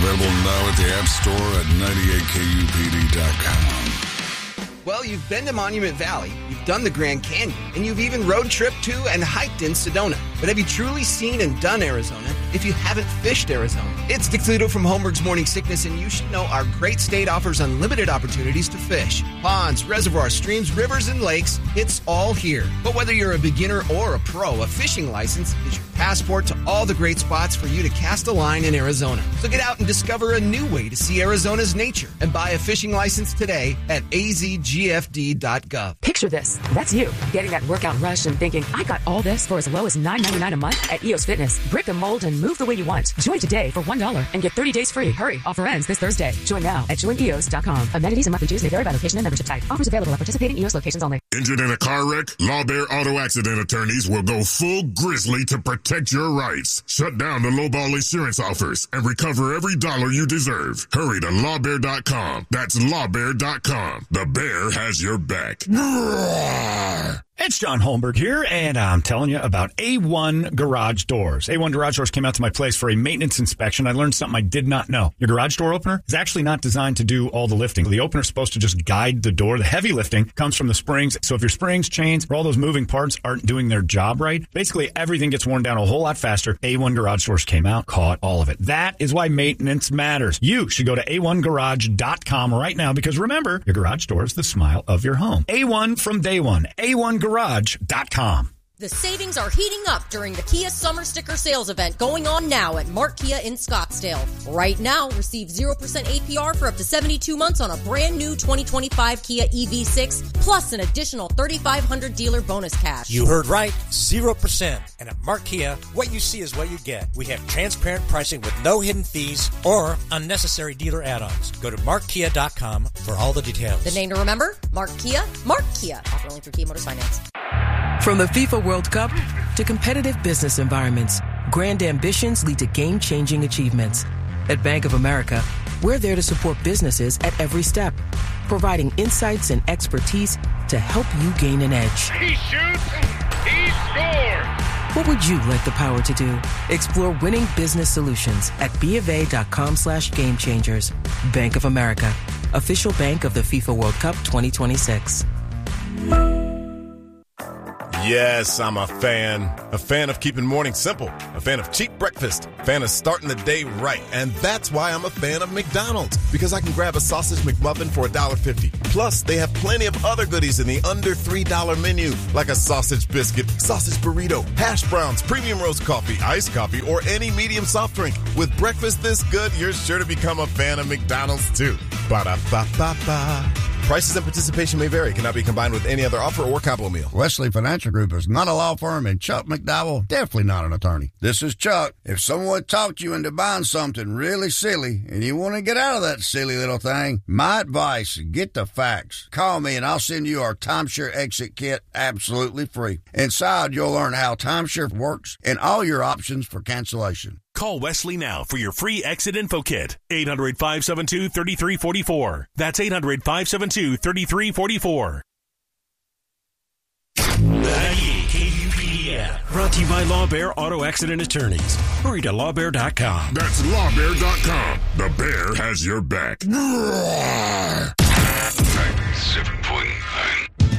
Available now at the App Store at 98kupd.com. Well, you've been to Monument Valley, you've done the Grand Canyon, and you've even road tripped to and hiked in Sedona. But have you truly seen and done Arizona if you haven't fished Arizona? It's Dick Toledo from Holmberg's Morning Sickness, and you should know our great state offers unlimited opportunities to fish. Ponds, reservoirs, streams, rivers, and lakes, it's all here. But whether you're a beginner or a pro, a fishing license is your passport to all the great spots for you to cast a line in Arizona. So get out and discover a new way to see Arizona's nature and buy a fishing license today at azgfd.gov. Picture this. That's you getting that workout rush and thinking, I got all this for as low as $9.99 a month at EOS Fitness. Brick the mold and move the way you want. Join today for $1 and get 30 days free. Hurry. Offer ends this Thursday. Join now at joineos.com. Amenities and monthly dues may vary by location and membership type. Offers available at participating EOS locations only. Injured in a car wreck? Law Bear Auto Accident Attorneys will go full grizzly to protect your rights. Shut down the lowball insurance offers and recover every dollar you deserve. Hurry to lawbear.com. That's lawbear.com. The bear has your back. It's John Holmberg here, and I'm telling you about A1 Garage Doors. A1 Garage Doors came out to my place for a maintenance inspection. I learned something I did not know. Your garage door opener is actually not designed to do all the lifting. The opener is supposed to just guide the door. The heavy lifting comes from the springs. So if your springs, chains, or all those moving parts aren't doing their job right, basically everything gets worn down a whole lot faster. A1 Garage Doors came out, caught all of it. That is why maintenance matters. You should go to a1garage.com right now because remember, your garage door is the smile of your home. A1 from day one. A1garage.com. The savings are heating up during the Kia Summer Sticker Sales event going on now at Mark Kia in Scottsdale. Right now, receive 0% APR for up to 72 months on a brand new 2025 Kia EV6, plus an additional $3,500 dealer bonus cash. You heard right, 0%. And at Mark Kia, what you see is what you get. We have transparent pricing with no hidden fees or unnecessary dealer add-ons. Go to markkia.com for all the details. The name to remember? Mark Kia. Mark Kia. Offer only through Kia Motors Finance. From the FIFA World Cup to competitive business environments, grand ambitions lead to game-changing achievements. At Bank of America, we're there to support businesses at every step, providing insights and expertise to help you gain an edge. He shoots, he scores! What would you like the power to do? Explore winning business solutions at BofA.com/gamechangers. Bank of America, official bank of the FIFA World Cup 2026. Yes, I'm a fan of keeping mornings simple, a fan of cheap breakfast, a fan of starting the day right. And that's why I'm a fan of McDonald's, because I can grab a sausage McMuffin for $1.50. Plus, they have plenty of other goodies in the under $3 menu, like a sausage biscuit, sausage burrito, hash browns, premium roast coffee, iced coffee, or any medium soft drink. With breakfast this good, you're sure to become a fan of McDonald's too. Ba-da-ba-ba-ba. Prices and participation may vary. Cannot be combined with any other offer or combo meal. Wesley Financial Group is not a law firm, and Chuck McDowell definitely not an attorney. This is Chuck. If someone talked you into buying something really silly and you want to get out of that silly little thing, my advice, get the facts. Call me and I'll send you our timeshare exit kit absolutely free. Inside, you'll learn how timeshare works and all your options for cancellation. Call Wesley now for your free exit info kit. 800-572-3344. That's 800-572-3344. KUPD app. Brought to you by Law Bear Auto Accident Attorneys. Hurry to lawbear.com. That's lawbear.com. The bear has your back. 97.9